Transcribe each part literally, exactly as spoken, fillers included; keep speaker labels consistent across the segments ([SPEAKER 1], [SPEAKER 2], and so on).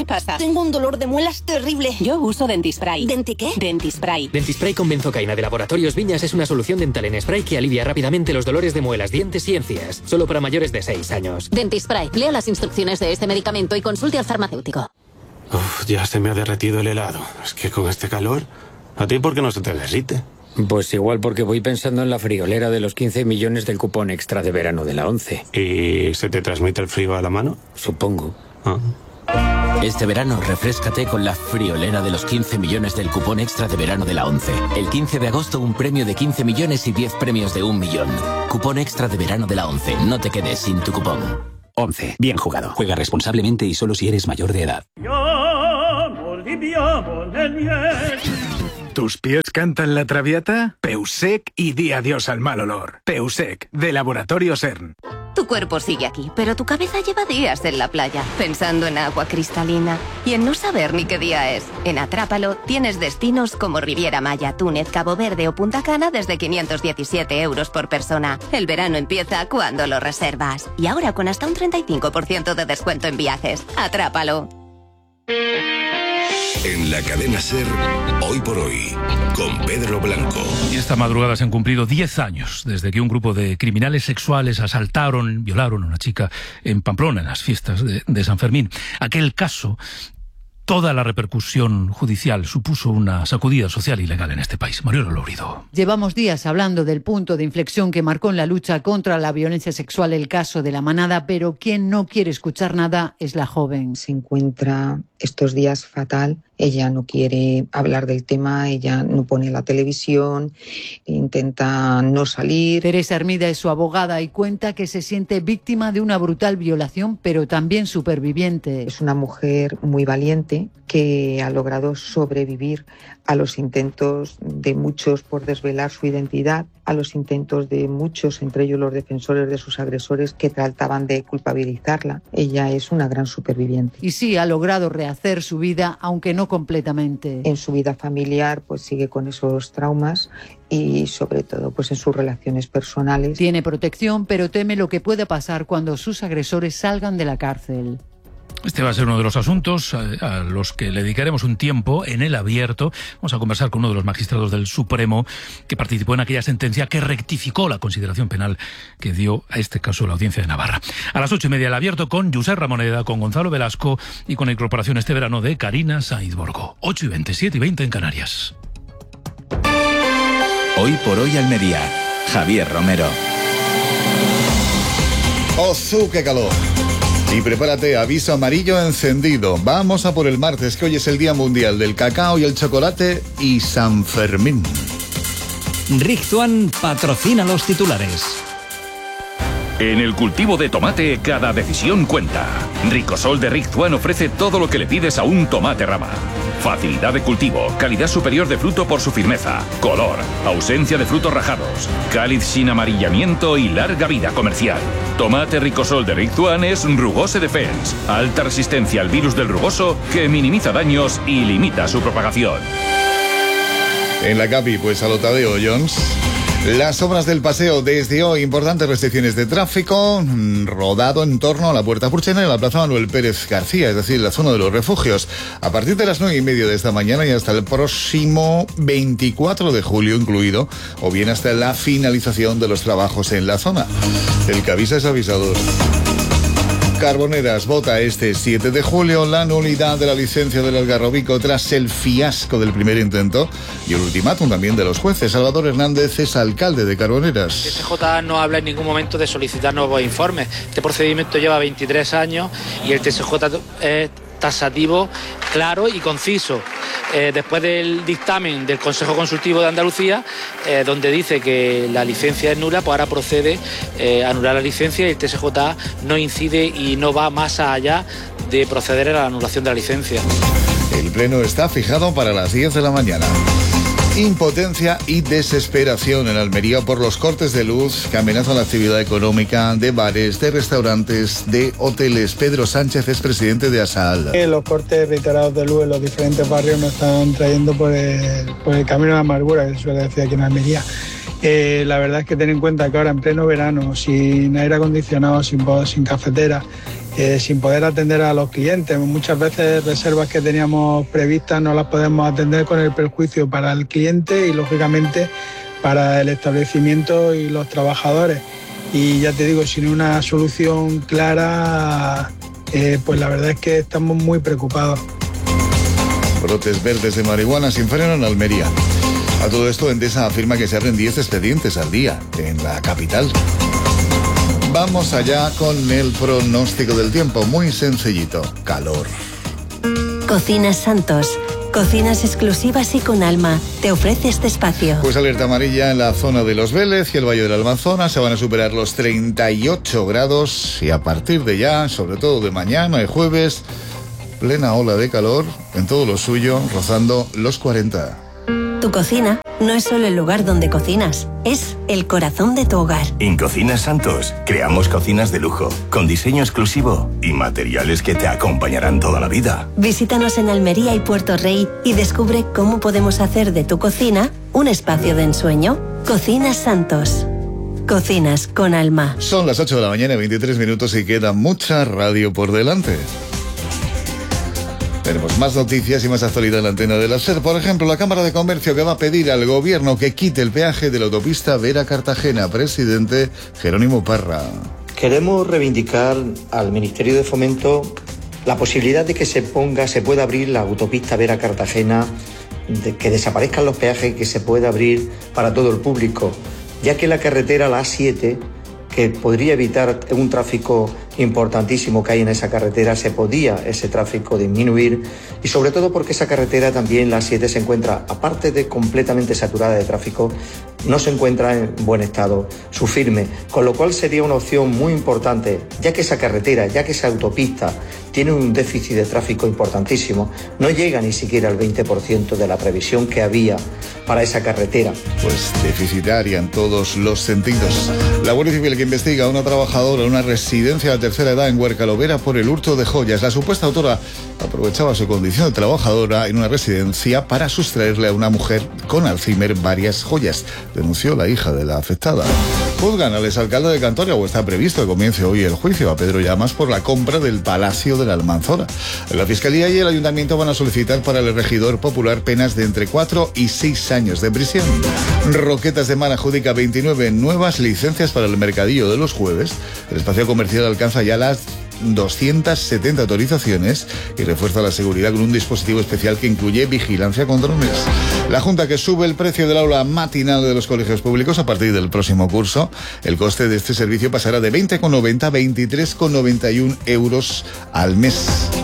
[SPEAKER 1] casa.
[SPEAKER 2] Tengo un dolor de muelas terrible.
[SPEAKER 1] Yo uso Dentispray.
[SPEAKER 2] ¿Denti qué?
[SPEAKER 1] Dentispray.
[SPEAKER 3] Dentispray con benzocaína de Laboratorios Viñas es una solución dental en spray que alivia rápidamente los dolores de muelas, dientes y encías. Solo para mayores de seis años.
[SPEAKER 4] Dentispray. Lea las instrucciones de este medicamento y consulte al farmacéutico.
[SPEAKER 5] Uf, ya se me ha derretido el helado. Es que con este calor... ¿A ti por qué no se te derrite?
[SPEAKER 6] Pues igual porque voy pensando en la friolera de los quince millones del cupón extra de verano de la ONCE.
[SPEAKER 5] ¿Y se te transmite el frío a la mano?
[SPEAKER 6] Supongo.
[SPEAKER 5] Ah.
[SPEAKER 7] Este verano refréscate con la friolera de los quince millones del cupón extra de verano de la ONCE. El quince de agosto un premio de quince millones y diez premios de un millón. Cupón extra de verano de la ONCE. No te quedes sin tu cupón.
[SPEAKER 8] ONCE. Bien jugado. Juega responsablemente y solo si eres mayor de edad.
[SPEAKER 9] ¿Tus pies cantan la traviata? Peusec y di adiós al mal olor. Peusec, de Laboratorio CERN.
[SPEAKER 10] Tu cuerpo sigue aquí, pero tu cabeza lleva días en la playa, pensando en agua cristalina y en no saber ni qué día es. En Atrápalo tienes destinos como Riviera Maya, Túnez, Cabo Verde o Punta Cana desde quinientos diecisiete euros por persona. El verano empieza cuando lo reservas. Y ahora con hasta un treinta y cinco por ciento de descuento en viajes. Atrápalo.
[SPEAKER 11] En la cadena SER, Hoy por Hoy, con Pedro Blanco.
[SPEAKER 12] Y esta madrugada se han cumplido diez años desde que un grupo de criminales sexuales asaltaron, violaron a una chica en Pamplona, en las fiestas de, de San Fermín. Aquel caso, toda la repercusión judicial supuso una sacudida social y legal en este país. Mariola Lourido.
[SPEAKER 13] Llevamos días hablando del punto de inflexión que marcó en la lucha contra la violencia sexual el caso de La Manada, pero quien no quiere escuchar nada es la joven.
[SPEAKER 14] Se encuentra estos días fatal. Ella no quiere hablar del tema, ella no pone la televisión, intenta no salir.
[SPEAKER 13] Teresa Hermida es su abogada y cuenta que se siente víctima de una brutal violación, pero también superviviente.
[SPEAKER 14] Es una mujer muy valiente que ha logrado sobrevivir a los intentos de muchos por desvelar su identidad, a los intentos de muchos, entre ellos los defensores de sus agresores, que trataban de culpabilizarla. Ella es una gran superviviente.
[SPEAKER 13] Y sí, ha logrado rehacer su vida, aunque no completamente.
[SPEAKER 14] En su vida familiar, pues sigue con esos traumas y sobre todo pues en sus relaciones personales.
[SPEAKER 13] Tiene protección, pero teme lo que puede pasar cuando sus agresores salgan de la cárcel.
[SPEAKER 12] Este va a ser uno de los asuntos a, a los que le dedicaremos un tiempo en el abierto. Vamos a conversar con uno de los magistrados del Supremo que participó en aquella sentencia que rectificó la consideración penal que dio a este caso la Audiencia de Navarra. A las ocho y media el abierto con Josep Ramoneda, con Gonzalo Velasco y con la incorporación este verano de Karina Sainz Borgo. ocho y veinte, siete y veinte en Canarias.
[SPEAKER 8] Hoy por Hoy Almería. Javier Romero.
[SPEAKER 15] ¡Ozu, qué calor! Y prepárate, aviso amarillo encendido. Vamos a por el martes, que hoy es el Día Mundial del Cacao y el Chocolate y San Fermín.
[SPEAKER 16] Richtuan patrocina los titulares.
[SPEAKER 17] En el cultivo de tomate, cada decisión cuenta. Ricosol de Richtuan ofrece todo lo que le pides a un tomate rama. Facilidad de cultivo, calidad superior de fruto por su firmeza, color, ausencia de frutos rajados, cáliz sin amarillamiento y larga vida comercial. Tomate Ricosol de Richtuan es Rugose Defense, alta resistencia al virus del rugoso que minimiza daños y limita su propagación.
[SPEAKER 15] En la Capi, pues a lo Tadeo Jones. Las obras del paseo desde hoy, importantes restricciones de tráfico, rodado en torno a la Puerta Purchena y la Plaza Manuel Pérez García, es decir, la zona de los refugios. A partir de las nueve y media de esta mañana y hasta el próximo veinticuatro de julio incluido, o bien hasta la finalización de los trabajos en la zona. El que avisa es avisador. Carboneras vota este siete de julio la nulidad de la licencia del Algarrobico tras el fiasco del primer intento y el ultimátum también de los jueces. Salvador Hernández es alcalde de Carboneras.
[SPEAKER 18] El T S J no habla en ningún momento de solicitar nuevos informes. Este procedimiento lleva veintitrés años y el T S J es tasativo, claro y conciso. Eh, después del dictamen del Consejo Consultivo de Andalucía, eh, donde dice que la licencia es nula, pues ahora procede eh, a anular la licencia y el T S J no incide y no va más allá de proceder a la anulación de la licencia.
[SPEAKER 15] El pleno está fijado para las diez de la mañana. Impotencia y desesperación en Almería por los cortes de luz que amenazan la actividad económica de bares, de restaurantes, de hoteles. Pedro Sánchez es presidente de ASAL.
[SPEAKER 19] Los cortes reiterados de luz en los diferentes barrios nos están trayendo por el, por el camino de la amargura, que se suele decir aquí en Almería. Eh, la verdad es que ten en cuenta que ahora en pleno verano, sin aire acondicionado, sin, sin cafetera, eh, sin poder atender a los clientes. Muchas veces reservas que teníamos previstas no las podemos atender con el perjuicio para el cliente y lógicamente para el establecimiento y los trabajadores. Y ya te digo, sin una solución clara, eh, pues la verdad es que estamos muy preocupados.
[SPEAKER 15] Brotes verdes de marihuana sin freno en Almería. A todo esto, Endesa afirma que se abren diez expedientes al día en la capital. Vamos allá con el pronóstico del tiempo, muy sencillito, calor.
[SPEAKER 1] Cocinas Santos. Cocinas exclusivas y con alma. Te ofrece este espacio.
[SPEAKER 15] Pues alerta amarilla en la zona de Los Vélez y el Valle del Almanzora. Se van a superar los treinta y ocho grados y a partir de ya, sobre todo de mañana y jueves, plena ola de calor en todo lo suyo, rozando los cuarenta.
[SPEAKER 1] Tu cocina no es solo el lugar donde cocinas, es el corazón de tu hogar.
[SPEAKER 20] En Cocinas Santos creamos cocinas de lujo, con diseño exclusivo y materiales que te acompañarán toda la vida.
[SPEAKER 1] Visítanos en Almería y Puerto Rey y descubre cómo podemos hacer de tu cocina un espacio de ensueño. Cocinas Santos. Cocinas con alma.
[SPEAKER 15] Son las ocho de la mañana, veintitrés minutos y queda mucha radio por delante. Tenemos más noticias y más actualidad en la antena de la SER. Por ejemplo, la Cámara de Comercio que va a pedir al gobierno que quite el peaje de la autopista Vera-Cartagena. Presidente Jerónimo Parra.
[SPEAKER 21] Queremos reivindicar al Ministerio de Fomento la posibilidad de que se ponga, se pueda abrir la autopista Vera-Cartagena, de que desaparezcan los peajes y que se pueda abrir para todo el público, ya que la carretera, la A siete, que podría evitar un tráfico importantísimo que hay en esa carretera, se podía ese tráfico disminuir, y sobre todo porque esa carretera también, la A siete, se encuentra, aparte de completamente saturada de tráfico, no se encuentra en buen estado, su firme, con lo cual sería una opción muy importante, ya que esa carretera, ya que esa autopista tiene un déficit de tráfico importantísimo, no llega ni siquiera al veinte por ciento de la previsión que había para esa carretera.
[SPEAKER 15] Pues deficitaria en todos los sentidos. La Guardia Civil que investiga a una trabajadora en una residencia de tercera edad en Huercalovera por el hurto de joyas. La supuesta autora aprovechaba su condición de trabajadora en una residencia para sustraerle a una mujer con Alzheimer varias joyas, denunció la hija de la afectada. Juzgan al exalcalde de Cantoria, o está previsto que comience hoy el juicio a Pedro Llamas por la compra del Palacio de la Almanzora. La Fiscalía y el Ayuntamiento van a solicitar para el regidor popular penas de entre cuatro y seis años de prisión. Roquetas de Mar adjudica veintinueve nuevas licencias para el mercadillo de los jueves. El espacio comercial alcanza ya las doscientas setenta autorizaciones y refuerza la seguridad con un dispositivo especial que incluye vigilancia con drones. La Junta que sube el precio del aula matinal de los colegios públicos a partir del próximo curso. El coste de este servicio pasará de veinte con noventa a veintitrés con noventa y uno euros al mes.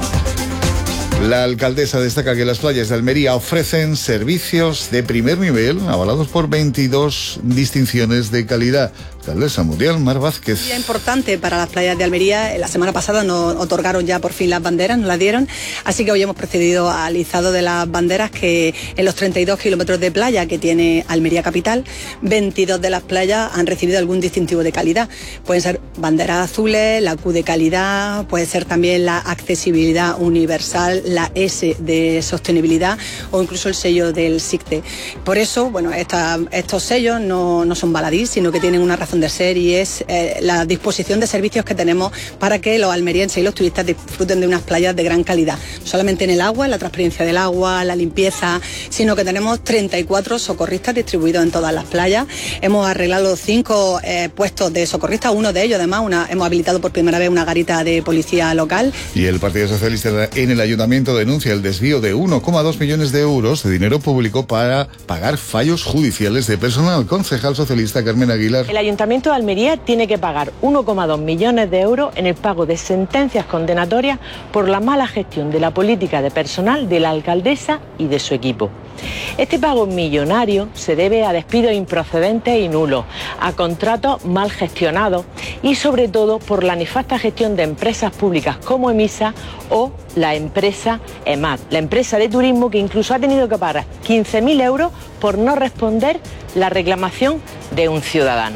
[SPEAKER 15] La alcaldesa destaca que las playas de Almería ofrecen servicios de primer nivel avalados por veintidós distinciones de calidad. Alcaldesa Muriel Mar Vázquez.
[SPEAKER 22] Un día importante para las playas de Almería. La semana pasada nos otorgaron ya por fin las banderas, nos las dieron. Así que hoy hemos procedido al izado de las banderas que en los treinta y dos kilómetros de playa que tiene Almería capital, veintidós de las playas han recibido algún distintivo de calidad. Pueden ser banderas azules, la Q de calidad, puede ser también la accesibilidad universal, la S de sostenibilidad o incluso el sello del SICTE. Por eso, bueno, esta, estos sellos no, no son baladí, sino que tienen una razón de ser y es eh, la disposición de servicios que tenemos para que los almerienses y los turistas disfruten de unas playas de gran calidad. No solamente en el agua, en la transparencia del agua, la limpieza, sino que tenemos treinta y cuatro socorristas distribuidos en todas las playas. Hemos arreglado cinco eh, puestos de socorristas, uno de ellos además, una, hemos habilitado por primera vez una garita de policía local.
[SPEAKER 15] Y el Partido Socialista en el Ayuntamiento denuncia el desvío de uno coma dos millones de euros de dinero público para pagar fallos judiciales de personal. Concejal socialista Carmen Aguilar.
[SPEAKER 23] El Ayuntamiento de Almería tiene que pagar uno coma dos millones de euros en el pago de sentencias condenatorias por la mala gestión de la política de personal de la alcaldesa y de su equipo. Este pago millonario se debe a despidos improcedentes y nulos, a contratos mal gestionados y sobre todo por la nefasta gestión de empresas públicas como Emisa o la empresa EMAD, la empresa de turismo que incluso ha tenido que pagar quince mil euros por no responder la reclamación de un ciudadano.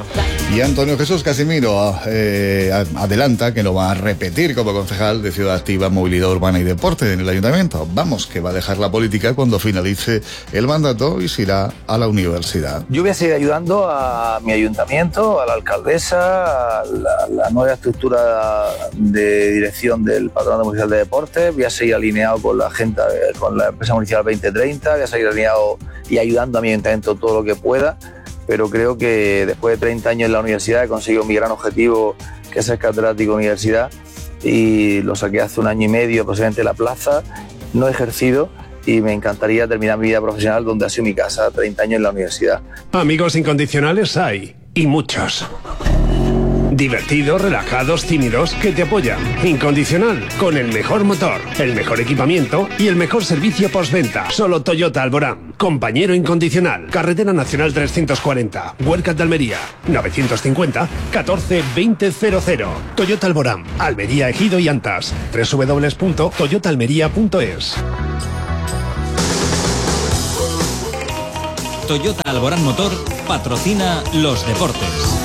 [SPEAKER 15] Y Antonio Jesús Casimiro eh, adelanta que lo va a repetir como concejal de Ciudad Activa, Movilidad Urbana y Deporte en el Ayuntamiento. Vamos, que va a dejar la política cuando finalice el mandato y se irá a la universidad.
[SPEAKER 2] Yo voy a seguir ayudando a mi ayuntamiento, a la alcaldesa, a la, la nueva estructura de dirección del Patronato Municipal de Deportes. Voy a seguir alineado con la agenda, con la empresa municipal veinte treinta. Voy a seguir alineado y ayudando a mi ayuntamiento todo lo que pueda. Pero creo que después de treinta años en la universidad he conseguido mi gran objetivo, que es ser catedrático de universidad, y lo saqué hace un año y medio aproximadamente en la plaza. No he ejercido y me encantaría terminar mi vida profesional donde ha sido mi casa, treinta años en la universidad.
[SPEAKER 3] Amigos incondicionales hay, y muchos. Divertidos, relajados, tímidos, que te apoyan. Incondicional, con el mejor motor, el mejor equipamiento y el mejor servicio postventa. Solo Toyota Alborán. Compañero incondicional. Carretera Nacional trescientos cuarenta. Huercas de Almería. novecientos cincuenta, catorce, veinte cero cero. Toyota Alborán. Almería, Ejido y Antas. doble u doble u doble u punto toyota almería punto es.
[SPEAKER 16] Toyota Alborán Motor patrocina los deportes.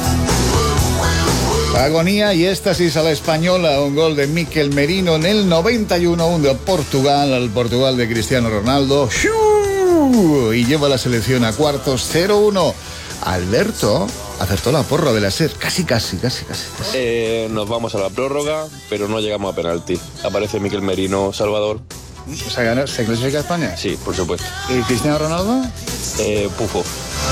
[SPEAKER 15] Agonía y éxtasis a la española, un gol de Mikel Merino en el noventa y uno, un de Portugal al Portugal de Cristiano Ronaldo. ¡Shuu! Y lleva la selección a cuartos, cero uno. Alberto acertó la porra de la SER, casi, casi, casi, casi. casi.
[SPEAKER 4] Eh, nos vamos a la prórroga, pero no llegamos a penalti. Aparece Mikel Merino, Salvador.
[SPEAKER 15] O sea, ¿ganó? ¿Se clasifica España?
[SPEAKER 4] Sí, por supuesto.
[SPEAKER 15] ¿Y Cristiano Ronaldo?
[SPEAKER 4] Eh, Pufo.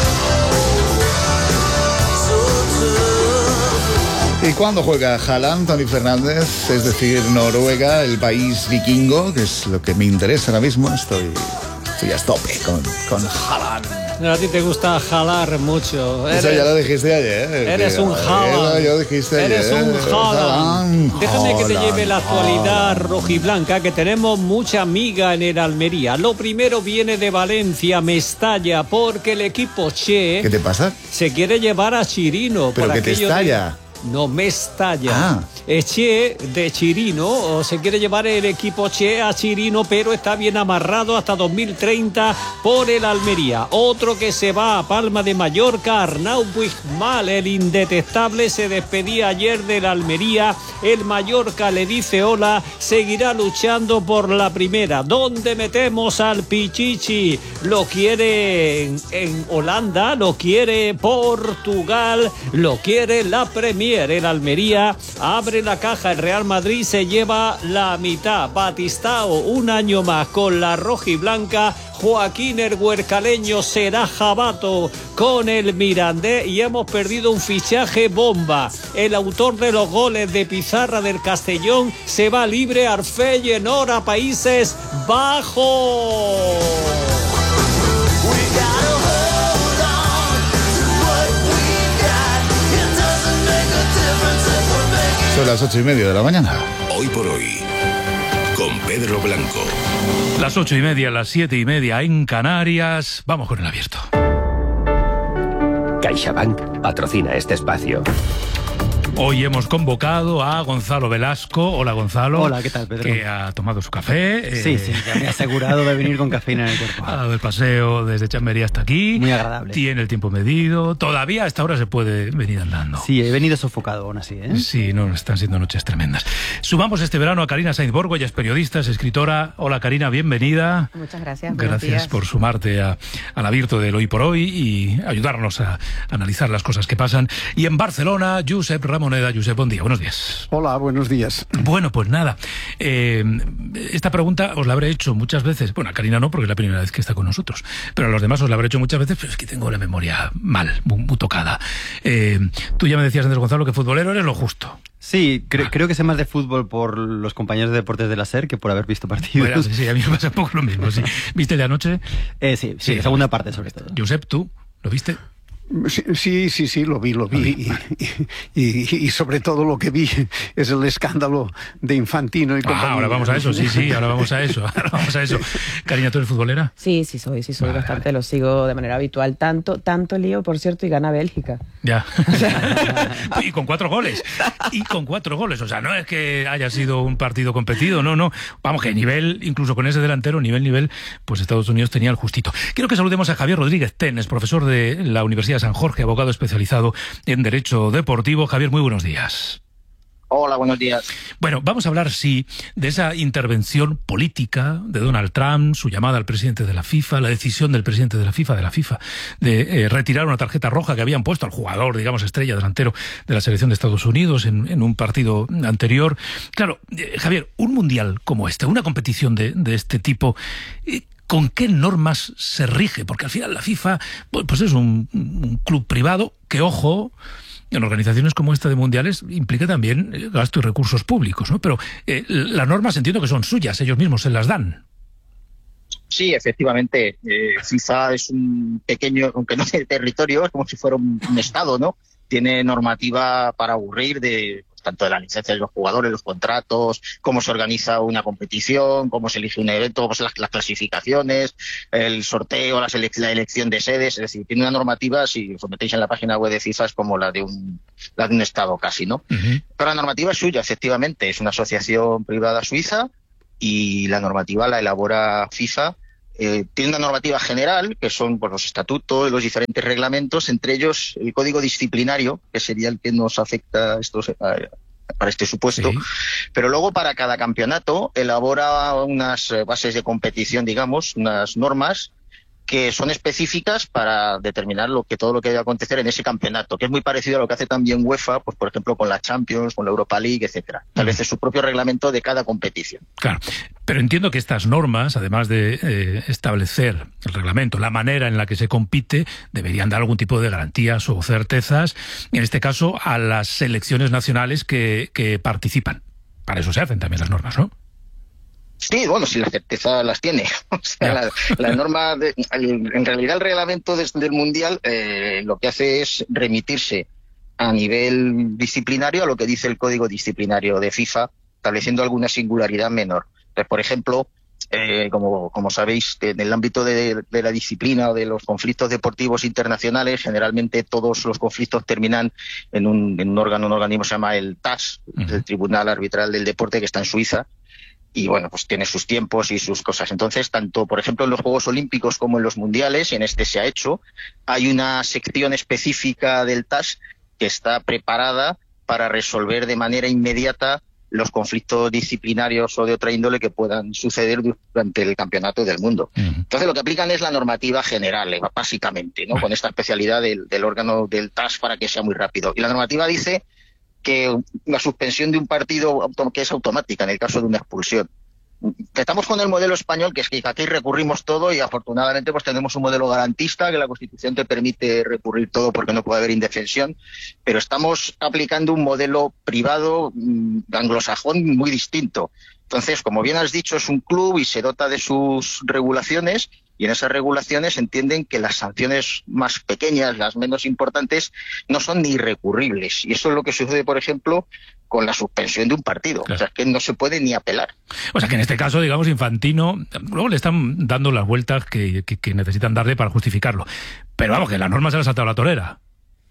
[SPEAKER 15] ¿Y cuándo juega Haaland, Tony Fernández? Es decir, Noruega, el país vikingo, que es lo que me interesa ahora mismo. Estoy, estoy a tope con, con Haaland.
[SPEAKER 24] A ti te gusta jalar mucho.
[SPEAKER 15] Eres, Eso ya lo dijiste ayer.
[SPEAKER 24] Eres
[SPEAKER 15] tío.
[SPEAKER 24] un Haaland.
[SPEAKER 15] Yo dijiste
[SPEAKER 24] eres
[SPEAKER 15] ayer.
[SPEAKER 24] un Haaland. Déjame que te lleve la actualidad
[SPEAKER 15] Haaland.
[SPEAKER 24] rojiblanca, que tenemos mucha miga en el Almería. Lo primero viene de Valencia, Mestalla, porque el equipo Che...
[SPEAKER 15] ¿Qué te pasa?
[SPEAKER 24] Se quiere llevar a Chirino.
[SPEAKER 15] ¿Pero que te estalla?
[SPEAKER 24] De... No, Mestalla.
[SPEAKER 15] Ah.
[SPEAKER 24] Che de Chirino, se quiere llevar el equipo Che a Chirino, pero está bien amarrado hasta dos mil treinta por el Almería. Otro que se va a Palma de Mallorca, Arnau Puigmal, el indetectable, se despedía ayer del Almería. El Mallorca le dice hola, seguirá luchando por la primera. ¿Dónde metemos al Pichichi? Lo quiere en, en Holanda, lo quiere Portugal, lo quiere la Premier. El Almería abre la caja, el Real Madrid se lleva la mitad. Batistao un año más con la rojiblanca. Joaquín el huercaleño será jabato con el Mirandés y hemos perdido un fichaje bomba. El autor de los goles de pizarra del Castellón se va libre. Arfeyenor a Países Bajos.
[SPEAKER 15] Son las ocho y media de la mañana.
[SPEAKER 11] Hoy por hoy, con Pedro Blanco.
[SPEAKER 12] Las ocho y media, las siete y media en Canarias. Vamos con el abierto.
[SPEAKER 25] CaixaBank patrocina este espacio.
[SPEAKER 12] Hoy hemos convocado a Gonzalo Velasco. Hola, Gonzalo.
[SPEAKER 26] Hola, ¿qué tal, Pedro?
[SPEAKER 12] Que ha tomado su café.
[SPEAKER 26] Sí,
[SPEAKER 12] eh,
[SPEAKER 26] sí, ya me he asegurado de venir con cafeína en el cuerpo.
[SPEAKER 12] Ha dado el paseo desde Chamberí hasta aquí.
[SPEAKER 26] Muy agradable.
[SPEAKER 12] Tiene el tiempo medido. Todavía a esta hora se puede venir andando.
[SPEAKER 26] Sí, he venido sofocado aún así, ¿eh?
[SPEAKER 12] Sí, no, están siendo noches tremendas. Sumamos este verano a Karina Sainz Borgo, ella es periodista, es escritora. Hola, Karina, bienvenida.
[SPEAKER 27] Muchas gracias.
[SPEAKER 12] Gracias por sumarte a, al abierto del Hoy por Hoy y ayudarnos a analizar las cosas que pasan. Y en Barcelona, Josep Ramoneda. Josep, buen día. Buenos días.
[SPEAKER 28] Hola, buenos días.
[SPEAKER 12] Bueno, pues nada, eh, esta pregunta os la habré hecho muchas veces, bueno, a Karina no, porque es la primera vez que está con nosotros, pero a los demás os la habré hecho muchas veces, pero es que tengo la memoria mal, muy, muy tocada. Eh, tú ya me decías antes, Gonzalo, que futbolero eres lo justo.
[SPEAKER 26] Sí, cre- creo que sé más de fútbol por los compañeros de deportes de la SER que por haber visto partidos.
[SPEAKER 12] Bueno, sí, sí, a mí me pasa un poco lo mismo, sí. ¿Viste el de anoche?
[SPEAKER 26] Eh, sí, sí, sí, segunda parte sobre todo.
[SPEAKER 12] Josep, ¿tú lo viste?
[SPEAKER 28] Sí, sí, sí, sí, lo vi, lo vi. Y, y, y, y sobre todo lo que vi es el escándalo de Infantino y compañía.
[SPEAKER 12] Ah, ahora vamos a eso, sí, sí, ahora vamos a eso, ahora vamos a eso. Karina, ¿tú eres futbolera?
[SPEAKER 27] Sí, sí soy, sí soy
[SPEAKER 12] vale,
[SPEAKER 27] bastante,
[SPEAKER 12] vale.
[SPEAKER 27] Lo sigo de manera habitual. Tanto, tanto lío, por cierto, y gana Bélgica.
[SPEAKER 12] Ya. Y con cuatro goles. Y con cuatro goles. O sea, no es que haya sido un partido competido, no, no. Vamos, que nivel, incluso con ese delantero, nivel, nivel, pues Estados Unidos tenía el justito. Quiero que saludemos a Javier Rodríguez Ten, es profesor de la Universidad San Jorge, abogado especializado en Derecho Deportivo. Javier, muy buenos días.
[SPEAKER 5] Hola, buenos días.
[SPEAKER 12] Bueno, vamos a hablar, sí, de esa intervención política de Donald Trump, su llamada al presidente de la FIFA, la decisión del presidente de la FIFA, de la FIFA, de eh, retirar una tarjeta roja que habían puesto al jugador, digamos, estrella delantero de la selección de Estados Unidos en, en un partido anterior. Claro, eh, Javier, un mundial como este, una competición de, de este tipo, eh, ¿con qué normas se rige? Porque al final la FIFA pues es un, un club privado que, ojo, en organizaciones como esta de mundiales implica también gasto y recursos públicos, ¿no? Pero eh, las normas entiendo que son suyas, ellos mismos se las dan.
[SPEAKER 5] Sí, efectivamente. Eh, FIFA es un pequeño, aunque no tiene territorio, es como si fuera un, un estado, ¿no? Tiene normativa para aburrir de tanto de la licencia de los jugadores, los contratos, cómo se organiza una competición, cómo se elige un evento, pues las, las clasificaciones, el sorteo, la, selec la elección de sedes. Es decir, tiene una normativa, si os metéis en la página web de FIFA, es como la de un, la de un estado casi, ¿no? Uh-huh. Pero la normativa es suya, efectivamente. Es una asociación privada suiza y la normativa la elabora FIFA. Eh, tiene una normativa general, que son pues, los estatutos y los diferentes reglamentos, entre ellos el código disciplinario, que sería el que nos afecta a estos, a, para este supuesto. Sí. Pero luego para cada campeonato elabora unas bases de competición, digamos, unas normas que son específicas para determinar lo que todo lo que debe acontecer en ese campeonato, que es muy parecido a lo que hace también UEFA, pues por ejemplo con la Champions, con la Europa League, etcétera. Tal vez es su propio reglamento de cada competición.
[SPEAKER 12] Claro, pero entiendo que estas normas, además de eh, establecer el reglamento, la manera en la que se compite, deberían dar algún tipo de garantías o certezas, en este caso a las selecciones nacionales que, que participan. Para eso se hacen también las normas, ¿no?
[SPEAKER 5] Sí, bueno, si la certeza las tiene. O sea, la, la norma, de, en realidad el reglamento de, del Mundial eh, lo que hace es remitirse a nivel disciplinario a lo que dice el Código Disciplinario de FIFA, estableciendo alguna singularidad menor. Entonces, por ejemplo, eh, como, como sabéis, en el ámbito de, de la disciplina o de los conflictos deportivos internacionales, generalmente todos los conflictos terminan en un, en un órgano, un organismo que se llama el T A S, uh-huh. el Tribunal Arbitral del Deporte, que está en Suiza. Y bueno, pues tiene sus tiempos y sus cosas. Entonces, tanto, por ejemplo, en los Juegos Olímpicos como en los Mundiales, y en este se ha hecho, hay una sección específica del T A S que está preparada para resolver de manera inmediata los conflictos disciplinarios o de otra índole que puedan suceder durante el campeonato del mundo. Uh-huh. Entonces, lo que aplican es la normativa general, básicamente, ¿no? Uh-huh. Con esta especialidad del, del órgano del T A S para que sea muy rápido. Y la normativa dice que la suspensión de un partido que es automática en el caso de una expulsión. Estamos con el modelo español, que es que aquí recurrimos todo y afortunadamente pues tenemos un modelo garantista que la Constitución te permite recurrir todo porque no puede haber indefensión, pero estamos aplicando un modelo privado mmm, anglosajón muy distinto. Entonces, como bien has dicho, es un club y se dota de sus regulaciones, y en esas regulaciones entienden que las sanciones más pequeñas, las menos importantes, no son ni recurribles. Y eso es lo que sucede, por ejemplo, con la suspensión de un partido. Claro. O sea, es que no se puede ni apelar.
[SPEAKER 12] O sea, que en este caso, digamos, Infantino, luego le están dando las vueltas que, que, que necesitan darle para justificarlo. Pero vamos, que la norma se le ha saltado la torera.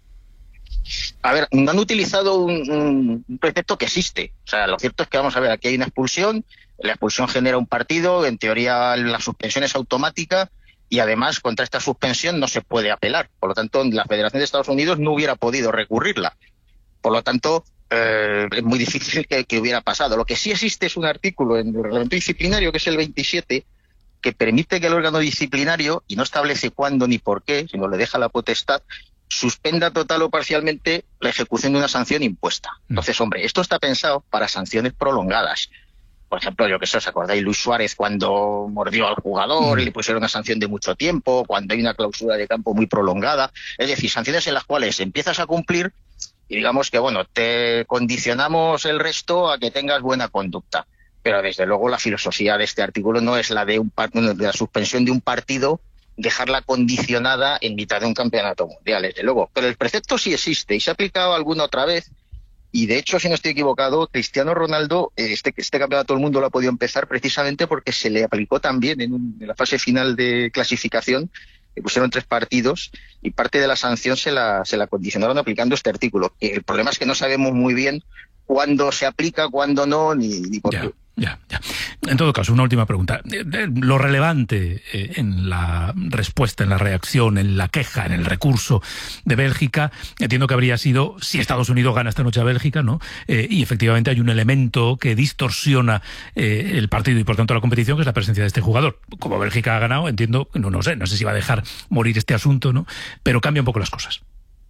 [SPEAKER 5] A ver, han utilizado un, un precepto que existe. O sea, lo cierto es que, vamos a ver, aquí hay una expulsión, la expulsión genera un partido, en teoría la suspensión es automática y además contra esta suspensión no se puede apelar. Por lo tanto, la Federación de Estados Unidos no hubiera podido recurrirla. Por lo tanto, eh, es muy difícil que, que hubiera pasado. Lo que sí existe es un artículo en el reglamento disciplinario, que es el veintisiete, que permite que el órgano disciplinario, y no establece cuándo ni por qué, sino le deja la potestad, suspenda total o parcialmente la ejecución de una sanción impuesta. Entonces, hombre, esto está pensado para sanciones prolongadas. Por ejemplo, yo que sé, ¿os acordáis Luis Suárez cuando mordió al jugador mm. y le pusieron una sanción de mucho tiempo, cuando hay una clausura de campo muy prolongada? Es decir, sanciones en las cuales empiezas a cumplir y digamos que, bueno, te condicionamos el resto a que tengas buena conducta. Pero desde luego la filosofía de este artículo no es la de, un, de la suspensión de un partido, dejarla condicionada en mitad de un campeonato mundial, desde luego. Pero el precepto sí existe y se ha aplicado alguna otra vez. Y de hecho, si no estoy equivocado, Cristiano Ronaldo, este, este campeonato del mundo lo ha podido empezar precisamente porque se le aplicó también en, un, en la fase final de clasificación, le pusieron tres partidos y parte de la sanción se la, se la condicionaron aplicando este artículo. El problema es que no sabemos muy bien cuándo se aplica, cuándo no, ni, ni por
[SPEAKER 12] ya,
[SPEAKER 5] qué.
[SPEAKER 12] Ya, ya. En todo caso, una última pregunta. Lo relevante eh, en la respuesta, en la reacción, en la queja, en el recurso de Bélgica, entiendo que habría sido si Estados Unidos gana esta noche a Bélgica, ¿no? Eh, y efectivamente hay un elemento que distorsiona eh, el partido y por tanto la competición, que es la presencia de este jugador. Como Bélgica ha ganado, entiendo, no, no sé, no sé si va a dejar morir este asunto, ¿no? Pero cambia un poco las cosas.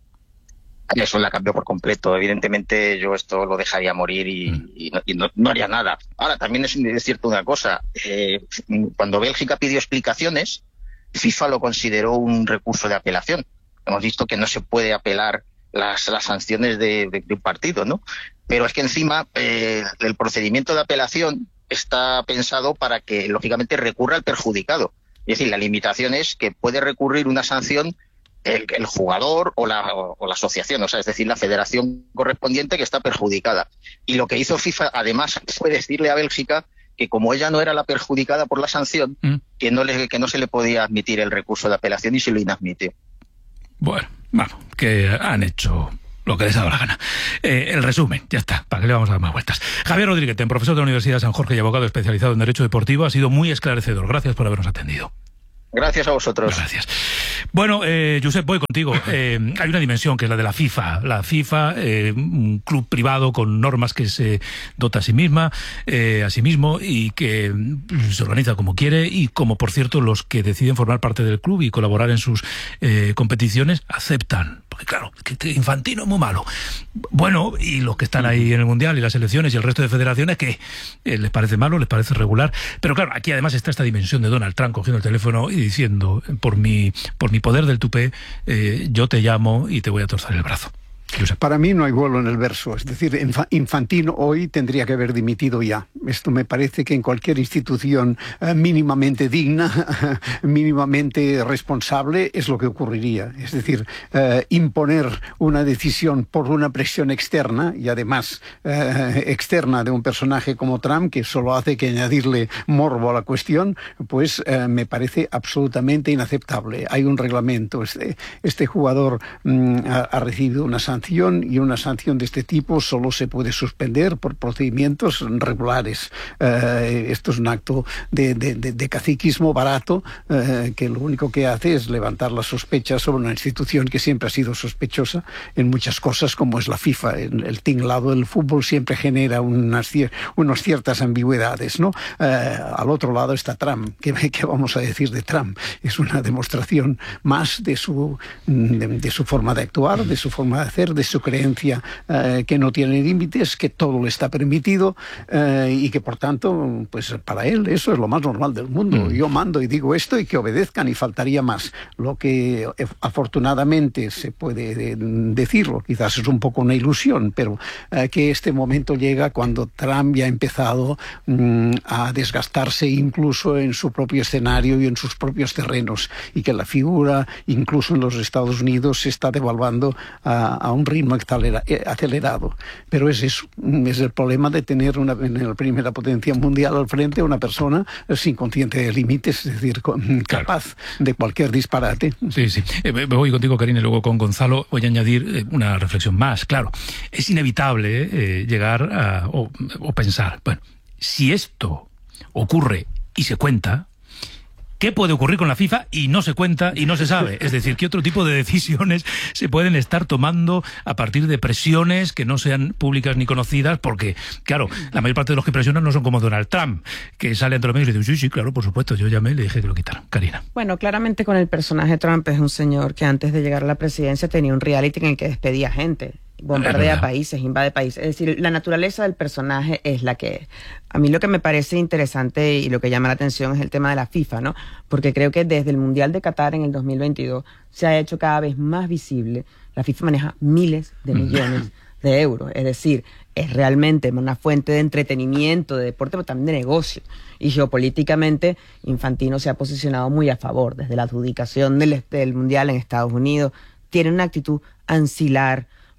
[SPEAKER 5] Eso la cambió por completo. Evidentemente yo esto lo dejaría morir y, mm. y, no, y no, no haría nada. Ahora, también es, es cierto una cosa. Eh, cuando Bélgica pidió explicaciones, FIFA lo consideró un recurso de apelación. Hemos visto que no se puede apelar las, las sanciones de, de, de un partido, ¿no? Pero es que encima eh, el procedimiento de apelación está pensado para que, lógicamente, recurra al perjudicado. Es decir, la limitación es que puede recurrir una sanción El, el jugador o la, o, o la asociación, o sea, es decir, la federación correspondiente que está perjudicada. Y lo que hizo FIFA, además, fue decirle a Bélgica que como ella no era la perjudicada por la sanción, mm. que, no le, que no se le podía admitir el recurso de apelación y se lo inadmitió.
[SPEAKER 12] Bueno, vamos, que han hecho lo que les ha dado la gana. Eh, el resumen, ya está, para que le vamos a dar más vueltas. Javier Rodríguez, profesor de la Universidad de San Jorge y abogado especializado en Derecho Deportivo, ha sido muy esclarecedor. Gracias por habernos atendido.
[SPEAKER 5] Gracias a vosotros.
[SPEAKER 12] Gracias. Bueno, eh, Josep, voy contigo. Eh, hay una dimensión que es la de la FIFA. La FIFA, eh, un club privado con normas que se dota a sí misma, eh, a sí mismo, y que se organiza como quiere, y como, por cierto, los que deciden formar parte del club y colaborar en sus eh, competiciones aceptan. Porque claro, que Infantino es muy malo. Bueno, y los que están ahí en el Mundial y las selecciones y el resto de federaciones, que eh, les parece malo, les parece regular. Pero claro, aquí además está esta dimensión de Donald Trump cogiendo el teléfono y diciendo, por mi, por mi poder del tupé, eh, yo te llamo y te voy a torcer el brazo.
[SPEAKER 28] Para mí no hay vuelo en el verso. Es decir, Infantino hoy tendría que haber dimitido ya. Esto me parece que en cualquier institución eh, mínimamente digna, mínimamente responsable, es lo que ocurriría. Es decir, eh, imponer una decisión por una presión externa, y además eh, externa de un personaje como Trump, que solo hace que añadirle morbo a la cuestión, pues eh, me parece absolutamente inaceptable. Hay un reglamento. Este, este jugador mm, ha, ha recibido una sanción, y una sanción de este tipo solo se puede suspender por procedimientos regulares. Eh, esto es un acto de, de, de, de caciquismo barato, eh, que lo único que hace es levantar las sospechas sobre una institución que siempre ha sido sospechosa en muchas cosas, como es la FIFA. El, el tinglado del fútbol siempre genera unas, unas ciertas ambigüedades, ¿no? Eh, al otro lado está Trump. ¿Qué, qué vamos a decir de Trump? Es una demostración más de su, de, de su forma de actuar, de su forma de hacer, de su creencia eh, que no tiene límites, que todo le está permitido, eh, y que por tanto, pues para él eso es lo más normal del mundo. Mm. Yo mando y digo esto y que obedezcan, y faltaría más. Lo que eh, afortunadamente se puede decirlo, quizás es un poco una ilusión, pero eh, que este momento llega cuando Trump ya ha empezado mm, a desgastarse incluso en su propio escenario y en sus propios terrenos, y que la figura incluso en los Estados Unidos se está devaluando a, a un ritmo acelerado. Pero es eso, es el problema de tener una, en la primera potencia mundial al frente una persona sin consciente de límites, es decir, capaz claro. de cualquier disparate.
[SPEAKER 12] Sí, sí. Eh, me voy contigo, Karina, y luego con Gonzalo. Voy a añadir eh, una reflexión más. Claro, es inevitable eh, llegar a, o, o pensar, bueno, si esto ocurre y se cuenta, ¿qué puede ocurrir con la FIFA y no se cuenta y no se sabe? Es decir, ¿qué otro tipo de decisiones se pueden estar tomando a partir de presiones que no sean públicas ni conocidas? Porque, claro, la mayor parte de los que presionan no son como Donald Trump, que sale ante los medios y dice, sí, sí, claro, por supuesto, yo llamé y le dije que lo quitaran. Karina.
[SPEAKER 27] Bueno, claramente con el personaje Trump es un señor que antes de llegar a la presidencia tenía un reality en el que despedía gente. Bombardea países, invade países. Es decir, la naturaleza del personaje es la que es. A mí lo que me parece interesante y lo que llama la atención es el tema de la FIFA, ¿no? Porque creo que desde el Mundial de Qatar en el dos mil veintidós se ha hecho cada vez más visible. La FIFA maneja miles de millones de euros. Es decir, es realmente una fuente de entretenimiento, de deporte, pero también de negocio. Y geopolíticamente, Infantino se ha posicionado muy a favor. Desde la adjudicación del, del Mundial en Estados Unidos, tiene una actitud ancilar,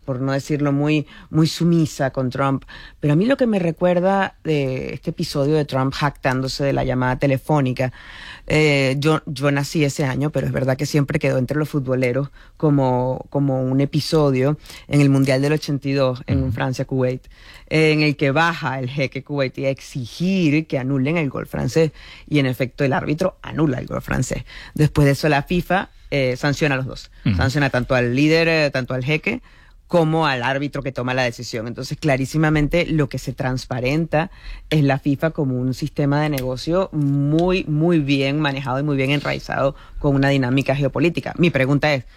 [SPEAKER 27] por no decirlo muy, muy sumisa con Trump. Pero a mí lo que me recuerda de este episodio de Trump jactándose de la llamada telefónica, eh, yo, yo nací ese año, pero es verdad que siempre quedó entre los futboleros como, como un episodio en el Mundial del ochenta y dos en uh-huh. Francia-Kuwait, en el que baja el jeque kuwaití a exigir que anulen el gol francés, y en efecto el árbitro anula el gol francés. Después de eso la FIFA eh, sanciona a los dos, uh-huh. sanciona tanto al líder, eh, tanto al jeque, como al árbitro que toma la decisión. Entonces, clarísimamente, lo que se transparenta es la FIFA como un sistema de negocio muy, muy bien manejado y muy bien enraizado con una dinámica geopolítica. Mi pregunta es,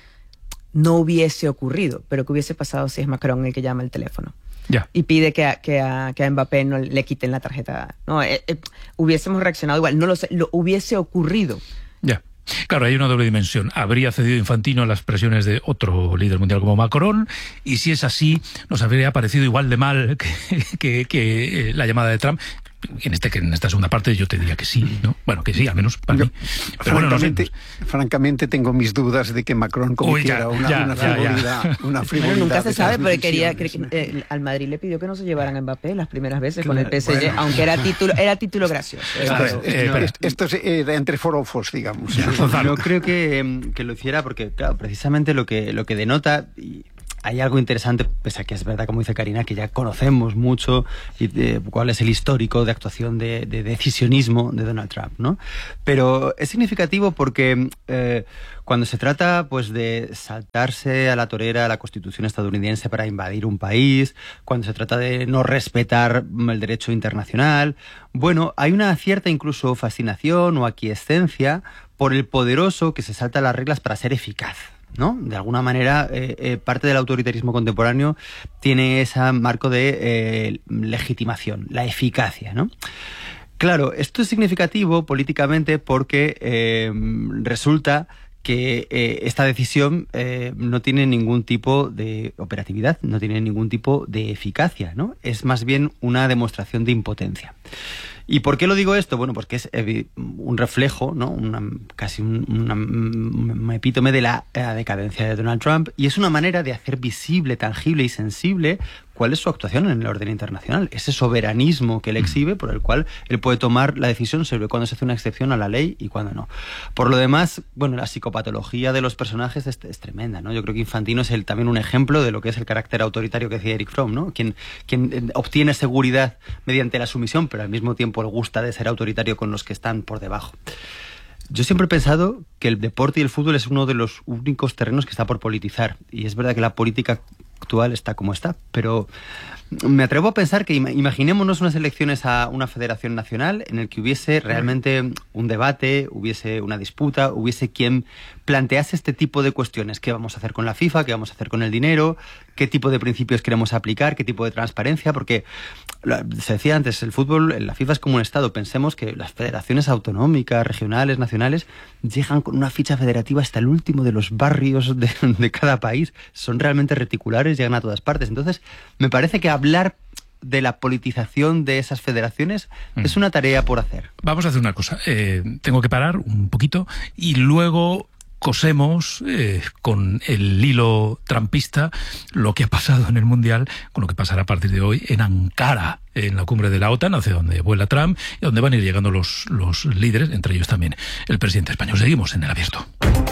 [SPEAKER 27] no hubiese ocurrido, pero ¿qué hubiese pasado si es Macron el que llama el teléfono?
[SPEAKER 12] Ya.
[SPEAKER 27] Y pide que a, que, a, que a Mbappé no le quiten la tarjeta. No, eh, eh, hubiésemos reaccionado igual. No lo sé, lo hubiese ocurrido.
[SPEAKER 12] Ya. Claro, hay una doble dimensión. Habría cedido Infantino a las presiones de otro líder mundial como Macron, y si es así, nos habría parecido igual de mal que, que, que la llamada de Trump. En, este, en esta segunda parte yo te diría que sí, ¿no? Bueno, que sí, al menos para
[SPEAKER 28] yo,
[SPEAKER 12] mí. Pero
[SPEAKER 28] francamente,
[SPEAKER 12] bueno, no sé.
[SPEAKER 28] francamente tengo mis dudas de que Macron cometiera
[SPEAKER 12] Uy, ya,
[SPEAKER 28] una,
[SPEAKER 12] ya,
[SPEAKER 28] una
[SPEAKER 12] ya,
[SPEAKER 28] frivolidad.
[SPEAKER 12] ya.
[SPEAKER 28] Una frivolidad
[SPEAKER 27] Bueno, nunca se sabe, pero quería,
[SPEAKER 28] decisiones.
[SPEAKER 27] eh, al Madrid le pidió que no se llevaran a Mbappé las primeras veces
[SPEAKER 28] Claro,
[SPEAKER 27] con el P S G,
[SPEAKER 28] bueno.
[SPEAKER 27] aunque era título, era título gracioso.
[SPEAKER 28] Esto,
[SPEAKER 12] Esto,
[SPEAKER 28] es,
[SPEAKER 12] eh,
[SPEAKER 28] esto, esto, esto es eh, entre forofos, digamos.
[SPEAKER 26] Yo creo que, que lo hiciera porque, claro, precisamente lo que, lo que denota... Y hay algo interesante, pese a que es verdad, como dice Karina, que ya conocemos mucho y de, cuál es el histórico de actuación de, de decisionismo de Donald Trump, ¿no? Pero es significativo porque eh, cuando se trata pues de saltarse a la torera la Constitución estadounidense para invadir un país, cuando se trata de no respetar el derecho internacional, bueno, hay una cierta incluso fascinación o aquiescencia por el poderoso que se salta las reglas para ser eficaz, ¿no? De alguna manera, eh, eh, parte del autoritarismo contemporáneo tiene ese marco de eh, legitimación, la eficacia, ¿no? Claro, esto es significativo políticamente porque eh, resulta que eh, esta decisión eh, no tiene ningún tipo de operatividad, no tiene ningún tipo de eficacia, ¿no? Es más bien una demostración de impotencia. ¿Y por qué lo digo esto? Bueno, porque es un reflejo, ¿no? Una, casi un, una, un epítome de la, la decadencia de Donald Trump, y es una manera de hacer visible, tangible y sensible cuál es su actuación en el orden internacional, ese soberanismo que él exhibe, por el cual él puede tomar la decisión sobre cuándo se hace una excepción a la ley y cuándo no. Por lo demás, bueno, la psicopatología de los personajes es, es tremenda, ¿no? Yo creo que Infantino es el, también un ejemplo de lo que es el carácter autoritario que decía Eric Fromm, ¿no? Quien, quien obtiene seguridad mediante la sumisión, pero al mismo tiempo le gusta de ser autoritario con los que están por debajo. Yo siempre he pensado que el deporte y el fútbol es uno de los únicos terrenos que está por politizar, y es verdad que la política actual está como está, pero me atrevo a pensar que imaginémonos unas elecciones a una federación nacional en el que hubiese realmente un debate, hubiese una disputa, hubiese quien plantease este tipo de cuestiones. ¿Qué vamos a hacer con la FIFA? ¿Qué vamos a hacer con el dinero? ¿Qué tipo de principios queremos aplicar? ¿Qué tipo de transparencia? Porque se decía antes, el fútbol, la FIFA es como un Estado. Pensemos que las federaciones autonómicas, regionales, nacionales, llegan con una ficha federativa hasta el último de los barrios de, de cada país. Son realmente reticulares, llegan a todas partes. Entonces, me parece que hablar de la politización de esas federaciones mm. es una tarea por hacer.
[SPEAKER 12] Vamos a hacer una cosa. Eh, tengo que parar un poquito y luego cosemos eh, con el hilo trumpista lo que ha pasado en el Mundial, con lo que pasará a partir de hoy en Ankara, en la cumbre de la OTAN, hacia donde vuela Trump y donde van a ir llegando los, los líderes, entre ellos también el presidente español. Seguimos en El Abierto.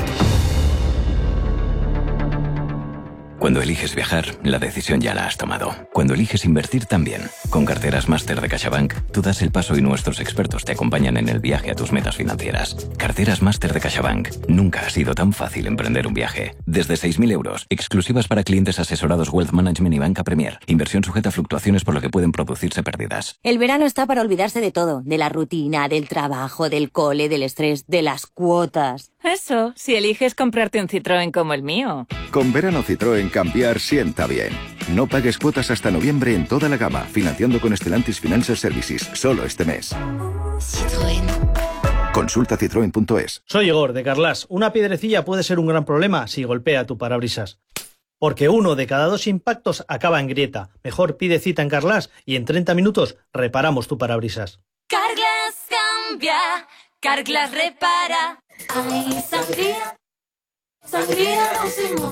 [SPEAKER 6] Cuando eliges viajar, la decisión ya la has tomado. Cuando eliges invertir también. Con Carteras Máster de CaixaBank, tú das el paso y nuestros expertos te acompañan en el viaje a tus metas financieras. Carteras Máster de CaixaBank. Nunca ha sido tan fácil emprender un viaje. Desde seis mil euros, exclusivas para clientes asesorados Wealth Management y Banca Premier. Inversión sujeta a fluctuaciones por lo que pueden producirse pérdidas.
[SPEAKER 7] El verano está para olvidarse de todo. De la rutina, del trabajo, del cole, del estrés, de las cuotas.
[SPEAKER 8] Eso, si eliges comprarte un Citroën como el mío.
[SPEAKER 9] Con verano Citroën cambiar sienta bien. No pagues cuotas hasta noviembre en toda la gama, financiando con Stellantis Financial Services, solo este mes. Citroën. Consulta citroen punto es.
[SPEAKER 10] Soy Igor, de Carglass. Una piedrecilla puede ser un gran problema si golpea tu parabrisas. Porque uno de cada dos impactos acaba en grieta. Mejor pide cita en Carglass y en treinta minutos reparamos tu parabrisas.
[SPEAKER 8] Carglass cambia, Carglass repara. Ay, sangría, sangría,